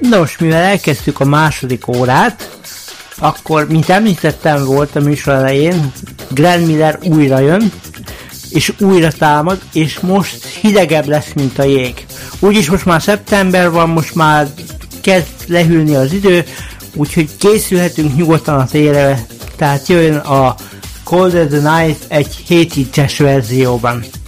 Nos, mivel elkezdtük a második órát, akkor, mint említettem volt a műsor elején, Glenn Miller újra jön, és újra támad, és most hidegebb lesz, mint a jég. Úgyis most már szeptember van, most már kezd lehűlni az idő, úgyhogy készülhetünk nyugodtan a télre, tehát jön a Colder the Night egy 7 inches verzióban.